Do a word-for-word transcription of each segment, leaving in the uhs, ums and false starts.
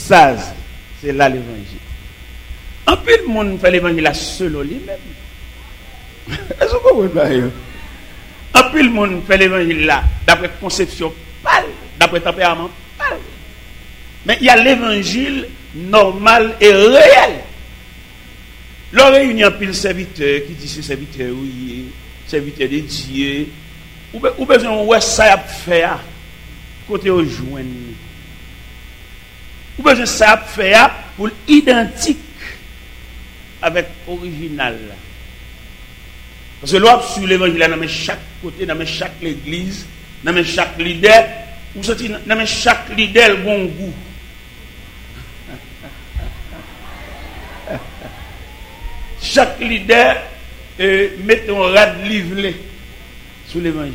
Ça, c'est là l'évangile. En plus, le monde fait l'évangile selon lui-même. Est-ce que vous comprenez? En plus, le monde fait l'évangile là, d'après conception pâle, d'après tempérament pâle. Mais il y a l'évangile normal et réel. L'on réunit un pile serviteur qui dit c'est serviteur, oui, serviteur de Dieu. Ou besoin de ça à faire côté au joindre. Ou besoin de ça à faire pour identique avec l'original. Parce que l'on sur l'évangile, dans chaque côté, dans chaque église, dans chaque leader, ou dans chaque leader, bon goût. Chaque leader euh, met un rad livré sur l'évangile.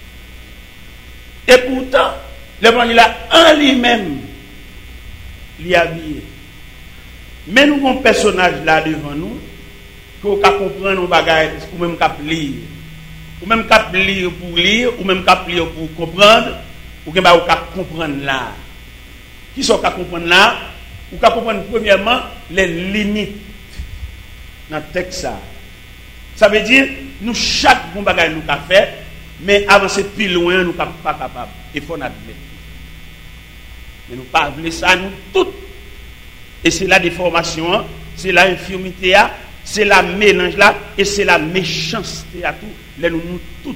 Et pourtant, l'évangile en lui-même, l'y habillé. Mais nous avons un personnage là devant nous, qu'on peut comprendre nos bagages, ou même qu'on lire. Ou même qu'on lire pour lire, ou même qu'on lire pour comprendre, ou qu'on peut comprendre là. Qui sont qu'on comprendre là? Ou qu'on comprendre premièrement les limites dans le texte. Ça. Ça veut dire, nous, chaque bon bagage nous avons fait, mais avancer plus loin, nous ne sommes pas capables. Il faut l'admettre. Mais nous ne pouvons pas ça, nous toutes. Et c'est la déformation, c'est la infirmité, c'est la mélange là, et c'est la méchanceté à tout. Les nous, nous toutes.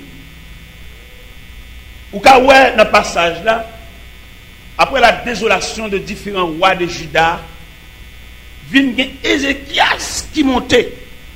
Ou quand ouais, dans le passage là, après la désolation de différents rois de Juda, vient Ézéchias qui montait.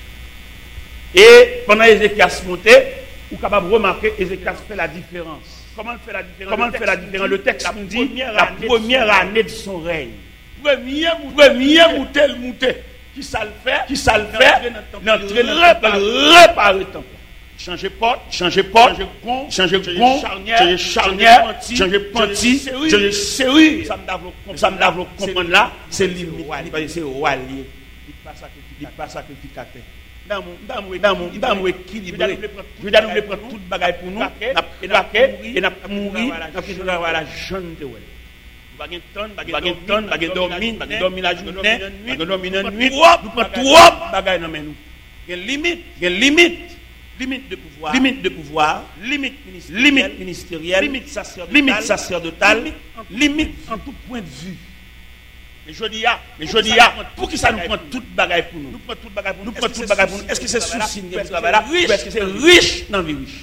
Et pendant Ézéchias montait, vous êtes capable de remarquer Ézéchias fait la différence. Comment il fait la différence? Comment il fait la différence? Le texte nous dit la première année de son règne. Premier mouté, le mouté. Qui ça le fait? Qui ça le fait? L'entrée réparer le temple. Changer porte, changer porte, changer gond, changer charnière, changer panty, changer serrure. Ça me lave le comprendre là, c'est limite. C'est roi lié. Il pas sacrificateur. Dans mon équilibré. Je vais nous prendre toute bagaille pour nous, et nous mourir, et nous avoir la jeune de ouais. Bagay tonne, bagay tonne, bagay dormir, bagay dormir la journée, bagay dormir la nuit. Nous prenons trop bagay dans nous. Il y a une limite, il y a une limite. Limite de pouvoir, limite de pouvoir, limite ministérielle, limite, ministérielle, limite sacerdotale, limite, sacerdotale, limite en tout point de vue. Mais je dis, mais je dis, pour qui ça nous prend toute bagaille pour nous? Nous prenons toute bagaille pour nous. Nous prenons toute bagaille pour nous. Est-ce que c'est souci de travail là? Est-ce que c'est riche dans la vie riche?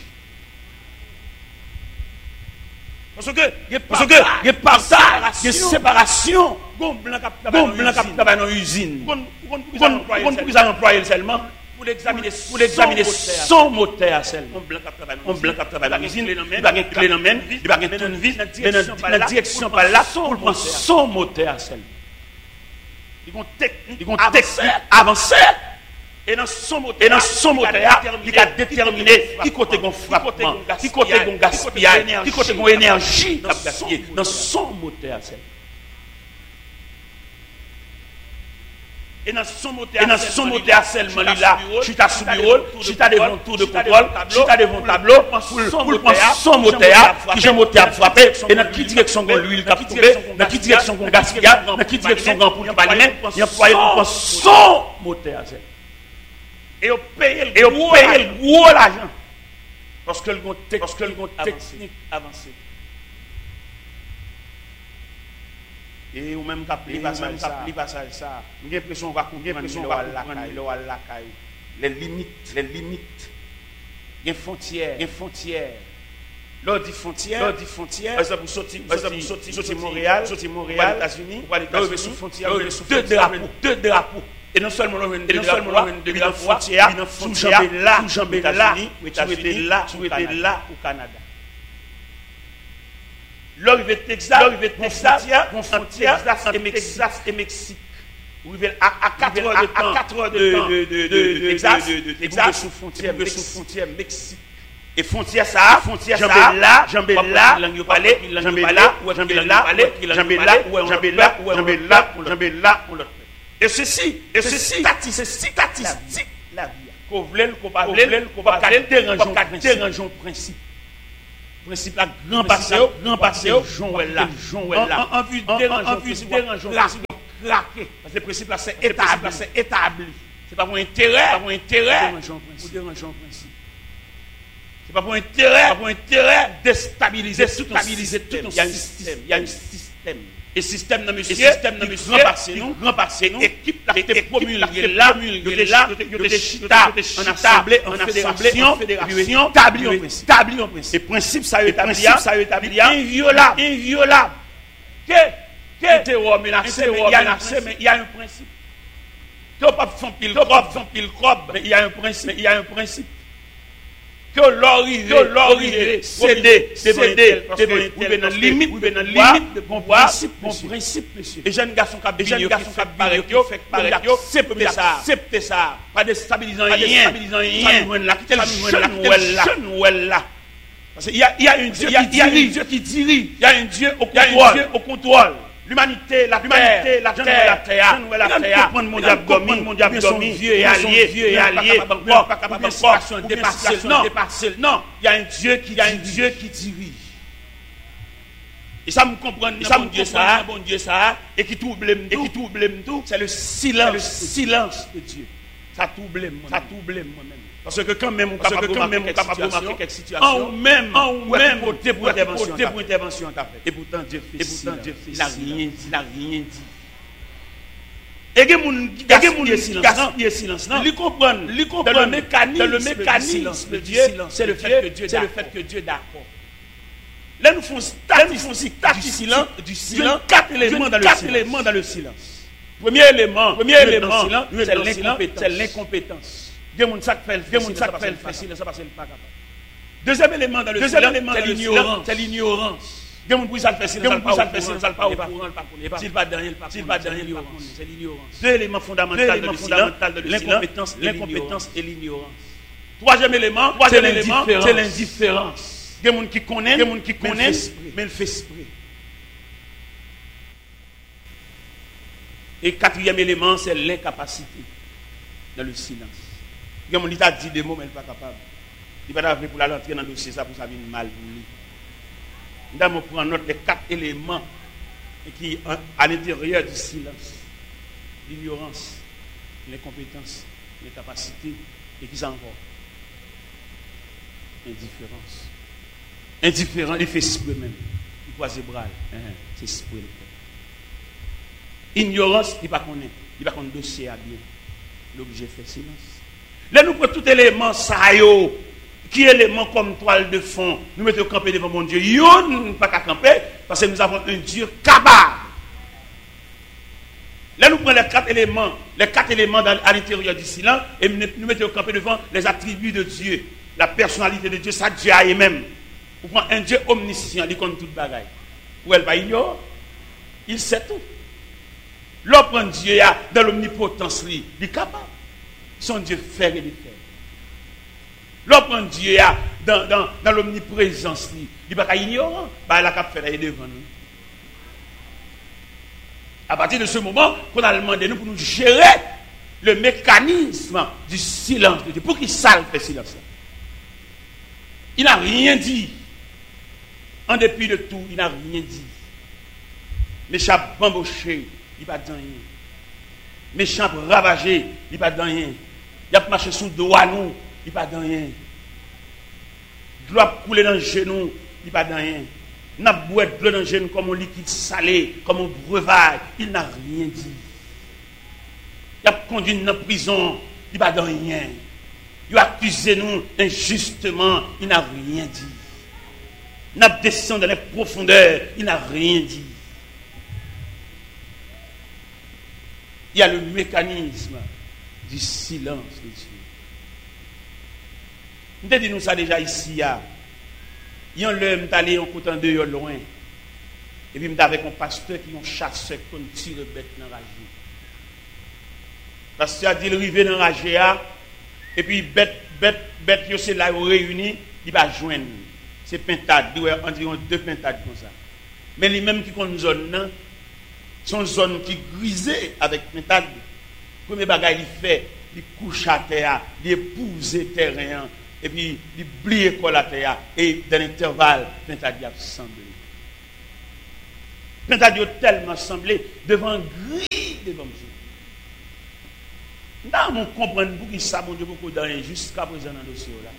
Parce que, parce que, il y a partage, il y a séparation. Gon blanc qui travaille dans l'usine. Pour qui ça emploie seulement? Pour examiner, pour examiner son moteur seulement. On blanc qui travaille dans l'usine, il va gagner clé dans main, il va gagner tournevis, dans la direction par là, pour prendre son moteur seulement. Ils vont technique, ils vont technique avancée. Et dans son moteur, et dans son moteur, il a déterminé qui côté gon frappement, qui côté gon gaspillage, qui côté gon énergie dans son moteur seulement. Et dans son moteur, et dans son moteur seulement là, je suis à sous bureau, je suis à devant tour de contrôle, je suis à devant tableau, pour prendre son moteur, qui j'ai moteur frapper, et dans quelle direction gon l'huile qui a tombé, dans quelle direction gon gaspillage, dans quelle direction gon pour pas lui-même, il employé pour prendre son moteur seulement. Et on paye le gros l'argent. Parce que le gros technique avancé. Et ou même capli passage ça. J'ai l'impression qu'on va comprendre les limites, les limites. Il y a frontières, il y a frontières. Lors dit frontières, lors dit frontières. Par exemple, sortir, par exemple, sortir, sortir Montréal, sortir Montréal, États-Unis, ou aller sous frontière, deux drapeaux, deux drapeaux. Et non seulement l'on et non seulement l'on de la frontière, sous jambes là, sous jambes là, tu étais là, tu étais là au Canada. L'arrivée Texas, l'arrivée Texas, frontière entre Texas et Mexique. Vous arrivez à quatre heures de temps, à quatre heures de temps de Texas, de Texas sous frontière, sous frontière Mexique. Et frontière ça, frontière ça, là, jambes là, jambes là, jambes là, jambes là, jambes là, jambes là, jambes là, jambes là, et ceci, et ceci, c'est statistique la vie. Qu'on voulait, qu'on pas voulait, qu'on pas déranger, déranger le principe. Principe là, grand passé, grand passé, Jean là, Jean là. En vue de déranger, en vue de déranger, craquer. Parce que le principe là, c'est établi. C'est établi. C'est pas pour intérêt. C'est pas pour intérêt. Pour déranger un principe. C'est pas pour intérêt. Pas pour intérêt. Déstabiliser, déstabiliser tout un système. Il y a un système. Et système dans monsieur, système dans monsieur, nous, remplacer nous, équipe là, était promulguée là, promulguée là, de chita, en assemblée, en fédération, fédération, établi en principe, établi en principe. Et principe ça établi, ça établi, inviolable, inviolable. Que, que terror menacé, il y a un, mais il y a un principe. Que pas font pile crop, font pile crop, mais il y a un principe, il y a un principe. Que l'origine, que l'origine, céder, céder, ou bien dans limite, ou bien dans limite de bon principe, bon principe, monsieur. Et jeunes garçons qui jeunes garçons qui paraît yo, fait paraît yo, accepter ça, accepter ça, pas déstabilisant rien, déstabilisant rien. Là, quel là, là. Parce qu'il y a, il y a un Dieu, il y a un Dieu qui dirige, il y a un Dieu au contrôle, au contrôle. L'humanité, la l'humanité, la terre, la terre, la terre, mon diable dormi, mon diable dormi, vieux et allié, vieux et allié, pas capable de situation dépasser, non, dépasser, non, il y a un Dieu qui, il y a un Dieu qui dirige. Et ça me comprend, ça me Dieu ça, bon Dieu ça, et qui tout blâme, et qui tout blâme tout, c'est le silence, le silence de Dieu. Ça tout blâme, ça tout blâme moi-même. Parce que quand même on capable de remarquer quelque situation, en même, en même, pour intervention, et pourtant Dieu fait, et pourtant Dieu fait, il n'a rien dit, il n'a rien dit. Et que mon, et que mon gaspiller silence, non, lui comprendre, lui comprendre le mécanisme, le mécanisme de Dieu, c'est le fait que Dieu, c'est le fait que Dieu est d'accord. Là nous font stade du silence, du silence, quatre éléments dans le silence, quatre éléments dans le silence. Premier élément, premier élément, c'est l'incompétence. Dieu moun ça fait, Dieu moun ça fait, ça parce qu'il pas capable. Deuxième élément dans le silence, c'est l'ignorance, c'est l'ignorance. Dieu moun pour ça fait silence, ça pas fait silence, ça pas au courant, pas s'il pas dans rien, s'il pas dans rien, c'est l'ignorance. Deux éléments fondamentaux dans le silence, l'incompétence, l'incompétence et l'ignorance. Troisième élément, troisième élément, c'est l'indifférence. Dieu moun qui connaît, Dieu moun qui connaît, mais il fait esprit. Et quatrième élément, c'est l'incapacité dans le silence. Il y a dit des mots, mais il n'est pas capable. Il n'est pas capable pour l'entrer dans le dossier, ça pour ça vient mal pour lui. Nous allons prendre note des quatre éléments qui sont à l'intérieur du silence. L'ignorance, l'incompétence, l'incapacité, et qui sont encore indifférence. Indifférent, il fait esprit même. Il croise les bras. C'est esprit. Ignorance, il ne pas connaît. Il ne pas connaît le dossier à bien. L'objet fait silence. Là, nous prenons tout élément, ça y est, qui est élément comme toile de fond. Nous mettons camper devant mon Dieu. Yo, nous ne pas qu'à camper, parce que nous avons un Dieu capable. Là, nous prenons les quatre éléments, les quatre éléments dans, à l'intérieur du silence, et nous, nous mettons camper devant les attributs de Dieu, la personnalité de Dieu, ça Dieu a même. Vous prenez un Dieu omniscient, il connaît toute bagaille. Ou elle va ignorer, il sait tout. L'homme prend Dieu dans l'omnipotence, il est capable. Son Dieu fait et défait. L'homme prend Dieu dans, dans, dans l'omniprésence, il n'est pas ignorant, bah, il a fait là devant nous. À partir de ce moment, qu'on a demandé nous pour nous gérer le mécanisme du silence de Dieu. Pour qu'il salve le silence. Il n'a rien dit. En dépit de tout, il n'a rien dit. Méchant bamboché, il n'a pas dit rien. Méchant ravagé, il n'a pas dit rien. Il a marché sous le doigt nous, il n'a pas dit rien. Doit couler dans le genou, il n'a pas dit rien. N'a boire de l'eau dans le genou comme un liquide salé, comme un breuvage, il n'a rien dit. Il a conduit dans la prison, il n'a pas dit rien. Il a accusé nous injustement, il n'a rien dit. Il a descendu dans les profondeurs, il n'a rien dit. Il y a le mécanisme du silence de Dieu. Nous avons dit nous ça déjà ici. Il y a un homme qui est allé en côté de loin. Et puis, avec un pasteur qui est un chasseur qui tire bête dans la rage. Le pasteur a dit, il arrive dans la rage. Et puis, bête, bête, bête, c'est là où réuni, il va joindre. C'est pintade, environ deux pintades comme ça. Mais les mêmes qui ont une zone, sont zone qui grisée avec pintade. Le premier bagage, il fait, il couche à terre, il épouse le terrain. Et puis, il plie la terre. Et dans l'intervalle, pintade a semblé. Pintade a tellement semblé devant gris. devant Dieu. Nous comprenons pour qui ça, mon Dieu, beaucoup d'années jusqu'à présent dans le dossier là.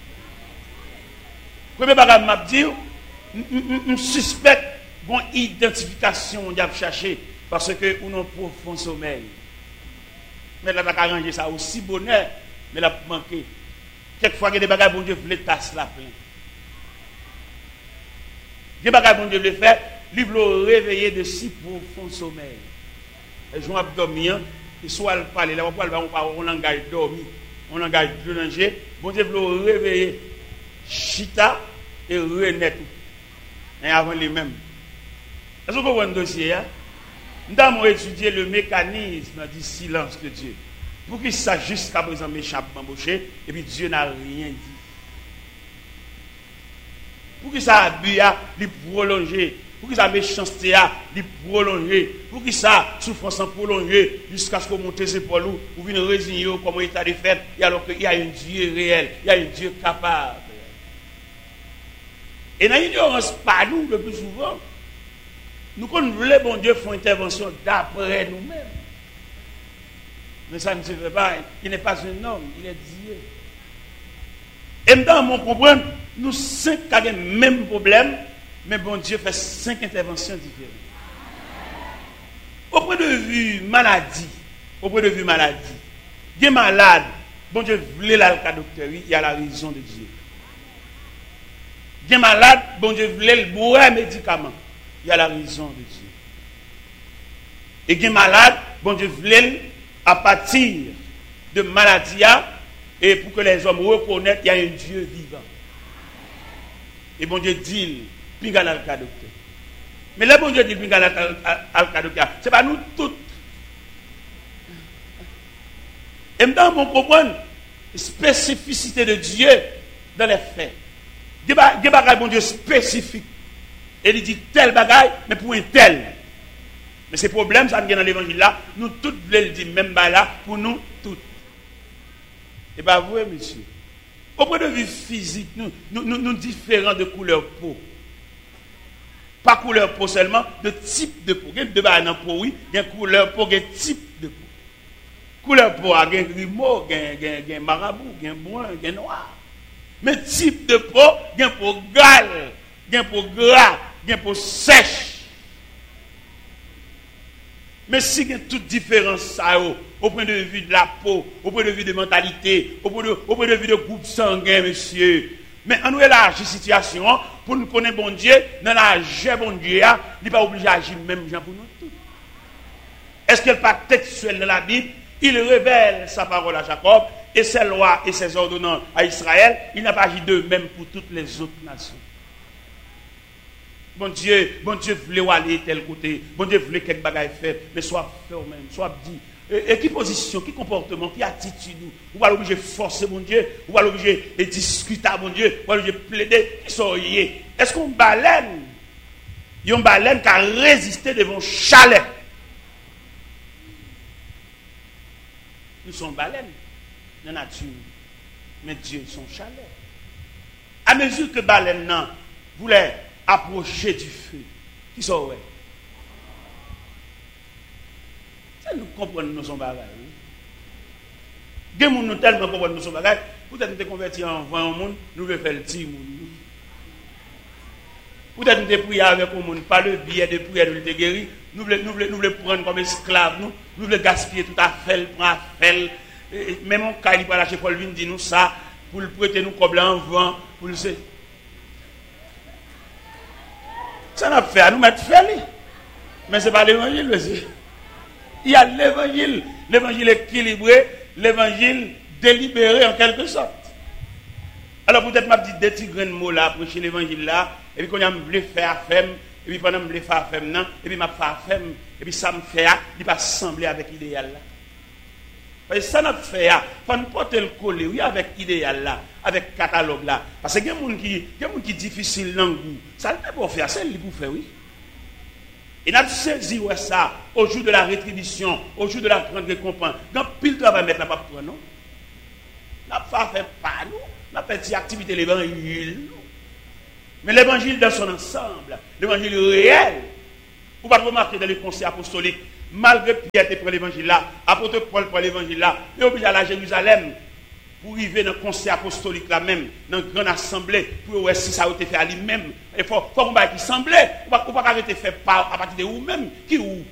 Premier bagage m'a dit, je suspecte une identification on a cherché parce que on a un profond sommeil. Mais là, on a arrangé ça aussi bonheur, mais là, manqué. Quelquefois, il y a des bagages bon Dieu voulait tasser la plein. Il y a des bagages bon Dieu voulait faire, il voulait réveiller de si profond sommeil. Et je vais dormir, et soit le parler, là, on parle, on langage dormi, on langage prolongé, bon Dieu voulait réveiller chita et renaître. Et avant les mêmes. Est-ce que vous comprenez le dossier? Nous avons étudié le mécanisme du silence de Dieu. Pour qu'il sache jusqu'à présent m'échappe m'embaucher, et puis Dieu n'a rien dit. Pour qu'il ça abus, il prolonger. Pour qu'il ça méchanceté, il prolonger. Pour qu'il ça souffrance en prolonger, jusqu'à ce qu'on monte ses épaules, ou vienne résigner comme état de fait, et alors qu'il y a un Dieu réel, il y a un Dieu capable. Et dans l'ignorance, pas nous, le plus souvent, nous, quand nous voulons, bon Dieu, faire intervention d'après nous-mêmes. Mais ça ne se fait pas. Il n'est pas un homme, il est Dieu. Et maintenant, on comprend, nous cinq avons le même problème, mais bon Dieu fait cinq interventions différentes. Au point de vue maladie, au point de vue maladie, il est malade, bon Dieu voulait la docteur, il y a la raison de Dieu. Il est malade, bon Dieu voulait le boire médicament. Il y a la raison de Dieu. Et il est malade, bon Dieu voulait à partir de maladie, et pour que les hommes reconnaissent qu'il y a un Dieu vivant. Et bon Dieu dit, pinga la docteur. Mais là, bon Dieu dit, pinga la docteur. Ce n'est pas nous tous. Et maintenant, on comprend la spécificité de Dieu dans les faits. Il y a des bagages, bon Dieu, spécifiques. Et il dit tel bagaille, mais pour un tel. Mais ces problèmes, ça vient dans l'évangile là, nous tous voulons le dire, même là, pour nous tous. Et bien, vous, monsieur, au point de vue physique, nous, nous, nous, nous différents de couleur peau. Pas couleur peau seulement, de type de peau. Il y a deux bagages dans la peau, oui, il y a couleur peau, il y a type de peau. Couleur peau, il y a grimaud, il y a marabout, il y a brun, il y a noir. Mais type de peau, il y a peau gale, il y a peau gras, il y a peau sèche. Mais si il y a toute différence, ça, au point de vue de la peau, au point de vue de mentalité, au point de, au point de vue de groupe sanguin, monsieur. Mais on nous élargit la situation pour nous connaître bon Dieu, dans la vie bon Dieu, il n'est pas obligé d'agir même gens pour nous tous. Est-ce qu'il n'est pas textuel dans la Bible? Il révèle sa parole à Jacob et ses lois et ses ordonnances à Israël. Il n'a pas agi de même pour toutes les autres nations. Bon Dieu, bon Dieu voulait aller tel côté, bon Dieu voulait quelque bagaille faire, mais soit fait au même, soit dit. Et, et qui position, qui comportement, qui attitude, ou va l'obliger de forcer mon Dieu, ou va l'obliger de discuter à mon Dieu, ou va l'obliger de plaider, qui sont liés. Est-ce qu'on baleine, il y a une baleine qui a résisté devant chalet? Nous sommes baleines dans la nature, mais Dieu son chalet. À mesure que baleine non voulait approcher du feu, qui sont ouais. Ça nous comprenons nous sommes bagages. Des gens nous tellement comprennent nous sommes bagages. Peut-être nous sommes convertis en vingt monde, nous voulons faire le petit monde. Peut-être nous sommes priés avec le monde, pas le billet de prière de l'être guéri. Nous voulons, nous, voulons, nous voulons prendre comme esclaves, nous, nous voulons gaspiller tout à fait, prendre à faire. Même mon cas, il va lâcher Paul Vin dit nous ça, pour le prêter nous comme en vent, pour le. Ça n'a fait à nous mettre faire. Mais ce n'est pas l'évangile, monsieur. Il y a l'évangile, l'évangile équilibré, l'évangile délibéré en quelque sorte. Alors peut-être m'a dit des petits grains de mots là, prêcher l'évangile là, et puis quand on a voulu faire femme, et puis pendant que je voulais faire femme, non, et puis m'a fait femme, et puis ça me fait, il va sembler avec l'idéal là. Parce que ça n'a fait, il faut nous porter le coller, oui, avec l'idéal là, avec le catalogue là. Parce qu'il y a des gens qui, qui difficile dans le goût. Ça ne peut pas faire, c'est lui pour faire, oui. Et nous avons saisi ouais, ça au jour de la rétribution, au jour de la grande récompense. Quand pile travail mettre la pas pour non. N'a pas fait pas nous, n'a pas fait activité l'évangile. Mais l'évangile dans son ensemble, l'évangile réel. Vous pouvez remarquer dans les conseils apostoliques, malgré Pierre te prend l'évangile là, apôtre Paul prend l'évangile là, il est obligé à la Jérusalem pour arriver dans le conseil apostolique là même, dans une grande assemblée, pour voir si ça a été fait à lui-même. Il faut qu'on va qui semblait, on ne va pas arrêter faire par à partir de vous-même, qui ou.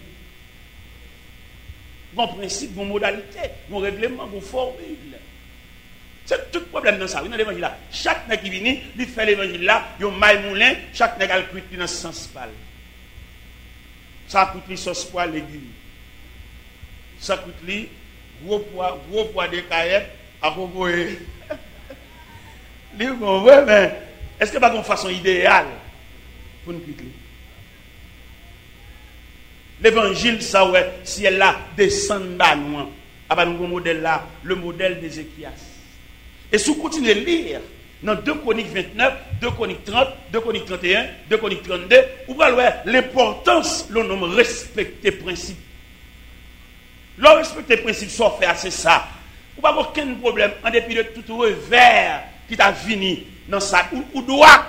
Bon principe, bon modalité, bon règlement, bon formule. C'est tout le problème dans ça. Oui, dans l'évangile là. Chaque nègre qui vient, il fait l'évangile là, il y a un maille moulin, chaque nègre a le cuit dans ce sens pâle. Ça coûte les sauce pois, légumes. Ça coûte les gros pois, gros pois de caillettes à proposer. Bon, ouais, mais est-ce que pas une façon idéale pour nous quitter? L'évangile, ça, ouais, si elle là, descend dans nous, à nous modèle là, le modèle d'Ézéchias. Et si vous continuez à lire, dans deux Chroniques vingt-neuf, deux Chroniques trente, deux Chroniques trente et un, deux Chroniques trente-deux, vous voyez l'importance, le nom respecter principe. Le respecter principe, soit fait, c'est ça. Vous n'avez aucun problème, en dépit de tout revers qui t'a fini dans ça, ou, ou droit.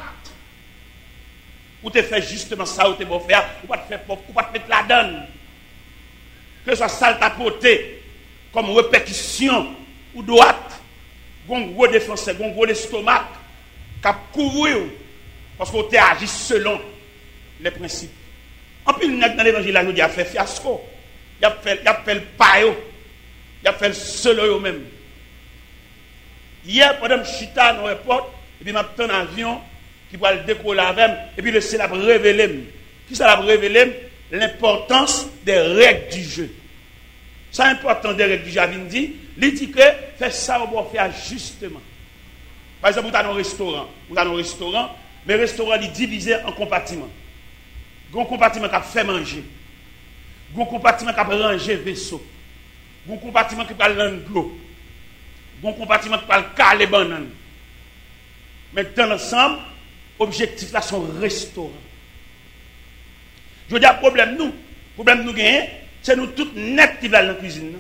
Ou te fait justement ça, ou te bon faire, ou pas te faire ou pas te mettre la donne. Que ce soit sale tapoté, comme répétition, ou droite. Un gros défenseur, un gros estomac, qui a couru, parce qu'on t'a agi selon les principes. En plus, dans l'évangile, là, nous dit, il a fait fiasco, il a fait, il a fait le paillot, il a fait le solo même. Hier, pendant que je suis dans l'aéroport, et puis je suis en avion, qui va le décoller avec, et puis le ciel a révélé. Qui ça a révélé? L'importance des règles du jeu. C'est important des règles du jeu, il dit. Il dit que fait ça, on va faire justement. Par exemple, vous avez un restaurant. Vous avez un restaurant, mais le restaurant est divisé en compartiments. Il y a un compartiment qui a fait manger. Il y a un compartiment qui a rangé vaisseau. Il y a un compartiment qui a l'eau. Il y a un compartiment qui a caler banane. Mais dans l'ensemble, l'objectif là, c'est un restaurant. Je veux dire, le problème nous, le problème nous gagnons, c'est nous tous nets qui vont dans la cuisine.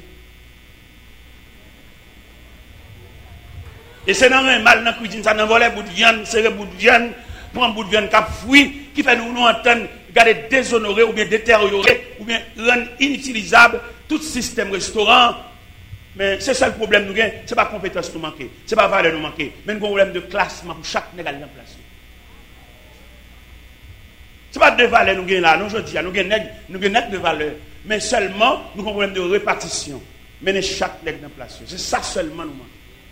Et c'est dans un mal dans la cuisine, ça n'a volé bout de viande, serré bout de viande, prend bout de viande cap fruit, qui fait nous nous entendre, garder déshonorer ou bien détériorer, ou bien rendre inutilisable tout système restaurant. Mais c'est ça le problème nous gagnons, ce n'est pas compétence nous manquer, ce n'est pas valeur nous manquer, mais nous avons un problème de classement pour chaque négal en place. Ce n'est pas de valeur nous gagnons là, nous je dis, nous gagnons net de valeur, mais seulement nous avons un problème de répartition. Mener chaque négal en place. C'est ça seulement nous manquons.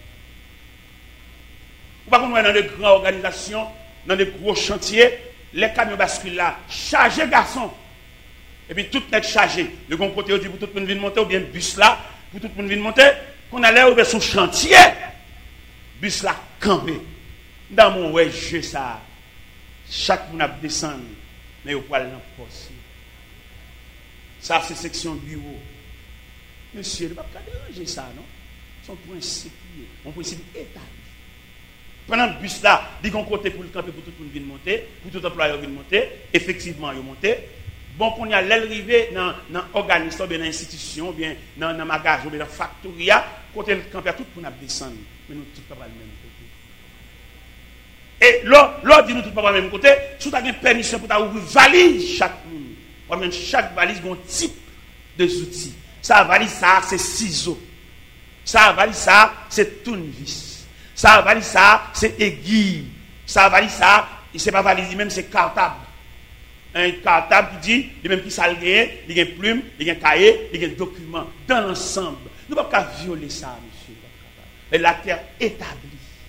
Pas qu'on est dans de grandes organisations, dans de gros chantiers, les camions basculent là, chargés garçons. Et puis tout est chargé. Le bon côté, on dit pour tout le monde venir monter, ou bien bus là, pour tout le monde venir monter, qu'on allait ouvrir son chantier. Bus là, campé. Dans mon ouais, jeu ça. Chaque monde a descendu, mais au poil dans poste. Ça, c'est section bureau. Monsieur, il ne va pas déranger ça, non? Son principe, mon principe établi. Pendant le bus là, il y a un côté pour le camper pour tout le monde venir monter, pour tout employeur venir monter, effectivement, il monter. Bon, qu'on y a l'arrivée dans l'organisme, dans l'institution, bien dans le magasin, bien dans la factoria, côté le camper, tout le monde descendre. Mais nous, tout le monde le même côté. Et l'autre dit nous, tout le monde le même côté, si tu as une permission pour ouvrir valise chaque monde, chaque valise a un type de outils. Ça, valise, ça, c'est ciseaux. Ça, valise, ça, c'est tournevis. Ça, valise ça, c'est aiguille. Ça, valise ça, c'est pas valise, même c'est cartable. Un cartable qui dit, il même qui ça il y a une plume, il y a un cahier, il y a un document. Dans l'ensemble. Nous ne pouvons pas violer ça, monsieur. Mais la terre établie.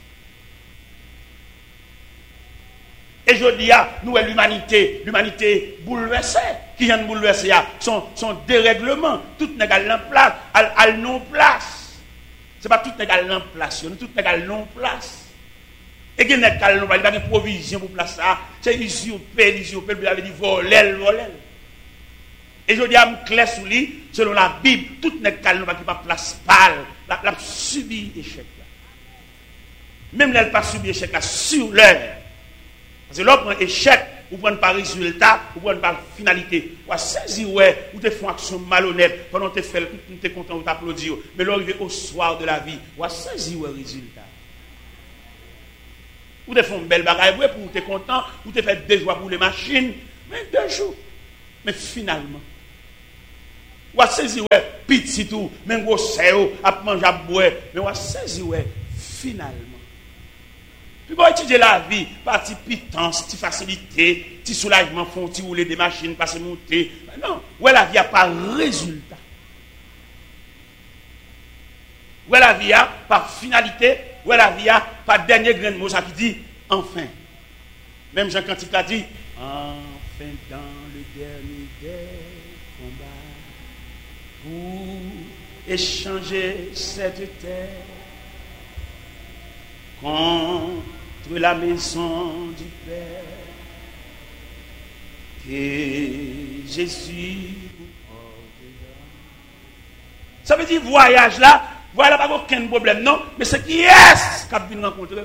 Et je dis, nous, l'humanité, l'humanité bouleversée, qui vient de bouleverser, son, son dérèglement, tout n'est qu'à place, à non-place. Ce n'est pas tout égal en place, tout égal en place. Et qu'il n'y a pas de provision pour place ça. C'est usurpé, usurpé, vous avez dit voler, voler. Et je dis à me clair sous lui, selon la Bible, tout n'est pas qui pas place pâle, la, la subi échec. Même là, elle pas subi échec là, sur l'heure. Parce que là, on prend échec, ou prend pas résultat, ou prend pas finalité. Ou saisir, ouais, ou te font action malhonnête, pendant que tu fais, tu es content, ou t'applaudis. Mais là, arrivé au soir de la vie, ou saisir, ouais, résultat. Ou te font une belle bagaille, ouais, pour te content, ou te fait deux jours pour les machines, mais deux jours. Mais finalement, Ou a saisi ouais, petit tout, même gros sèo, à manger à boire, mais ou a saisi ouais, finalement. Puis pour étudier la vie, partie pitance, petite facilité, petit soulagement, font petit rouler des machines, passer monter. Non, ouais la vie a pas résultat. Ouais la vie a par finalité, ouais la vie a par dernier grain de mot ça qui dit enfin. Même Jean Cantique a dit enfin dans le dernier des combats pour échanger cette terre contre la maison du Père que Jésus vous ordonna. Ça veut dire voyage là, voilà pas aucun problème non, mais c'est qui est qu'a vient rencontrer.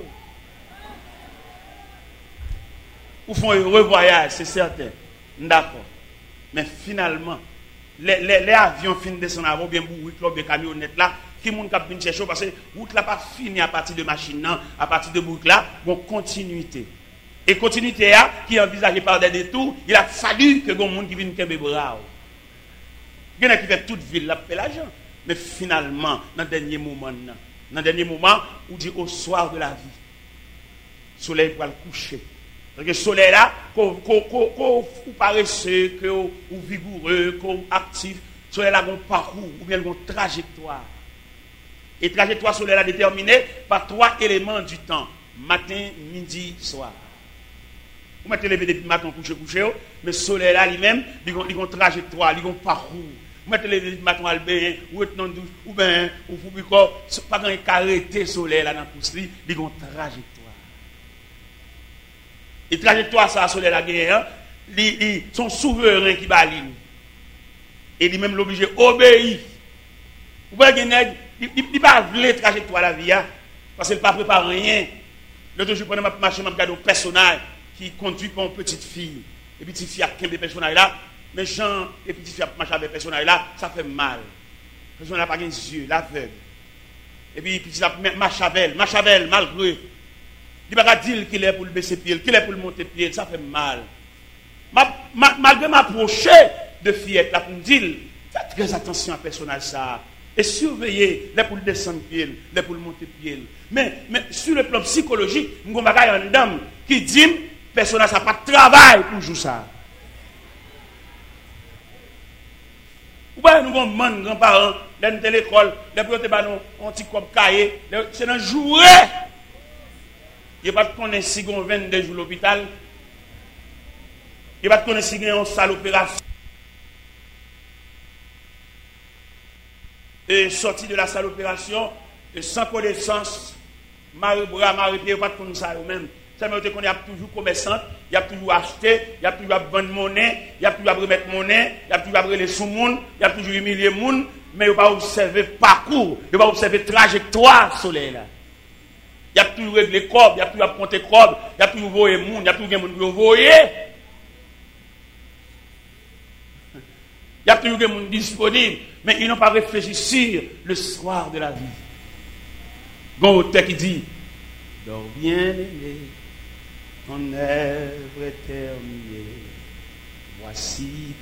Ou font un heureux voyage, c'est certain. D'accord. Mais finalement, les, les, les avions finissent de descendre avant, bien pour club de camionnettes là, qui monde qui vient chercher parce que route là pas fini à partir de machine non, à partir de boucle là, bon continuité. Et continuité là, qui est envisagée par des détours, il a fallu que les monde qui viennent kembe bras. Il y en a qui fait toute ville là fait l'argent. Mais finalement, dans le dernier moment, dans le dernier moment, on dit au soir de la vie, le soleil va le coucher. Parce que le soleil là, qu'on paresseux, qu'on vigoureux, qu'on actif, le soleil là, qu'on parcours, ou bien qu'on trajectoire. Et trajectoire soleil là déterminée par trois éléments du temps. Matin, midi, soir. Vous mettez lever depuis matin, coucher, coucher, mais le soleil là lui-même, il a une trajectoire, il a un parcours. Vous mettez lever depuis matin, ou retenant douce, ou bien, ou vous pas quand il arrêté le soleil là dans le pouce, il a une trajectoire. Et trajectoire ça sur la guerre, ils sont souverains qui balent. Et ils même l'obligé obéir. Vous voyez il il pas voulu trajectoire la vie parce qu'il pas préparé rien. L'autre jour pendant ma marche m'a regardé un personnage qui conduit par une petite fille. Et petite fille a quinze personnages là, mais Jean et petite fille marche avec personnage là, ça fait mal. Personne n'a pas les yeux, l'aveugle. Et puis petite fille marche avec elle, marche avec elle malgré. Il ne va pas dire qu'il est pour le baisser pied, qu'il est pour le monter pied, ça fait mal. Malgré m'approcher de fillette, là, pour me dire, faites très attention à personnage ça. Et surveillez, les pour le descendre pied, les pour le monter pied. Mais, mais sur le plan psychologique, nous avons une dame qui dit, personnage ça pas de travail pour jouer ça. Ou bien nous avons des grands-parents, dans l'école, les pour un petit comme cahier, c'est dans jouer. Il n'y a pas de connaître si on vingt-deux jours à l'hôpital. Il n'y a pas de connaître si on a une salle d'opération. Et sorti de la salle d'opération, sans connaissance, Marie-Bras, Marie-Pierre, il n'y a pas de connaître ça eux-mêmes. Ça veut dire qu'on a toujours commerçant, il y a toujours acheté, il y a toujours vendre monnaie, il y a toujours remettre monnaie, il y a toujours brûler sous monde, il y a toujours humilier monde, mais il n'y a pas observer parcours, il n'y a pas observer trajectoire soleil là. Il y a toujours réglé corps, il y a toujours compter corps, il y a toujours voyer monde, il y a toujours des gens qui voyer. Il y a toujours des gens disponibles, mais ils n'ont pas réfléchi sur le soir de la vie. Bon auteur qui dit, dors bien aimé, ton œuvre est terminée. Voici